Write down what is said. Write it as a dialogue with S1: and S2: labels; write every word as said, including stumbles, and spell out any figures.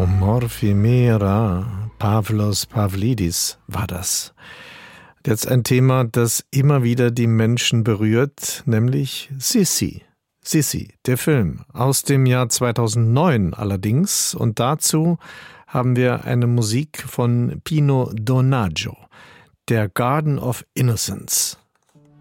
S1: Morphimera, Pavlos Pavlidis war das. Jetzt ein Thema, das immer wieder die Menschen berührt, nämlich Sissi. Sissi, der Film, aus dem Jahr zweitausendneun allerdings. Und dazu haben wir eine Musik von Pino Donaggio, der Garden of Innocence.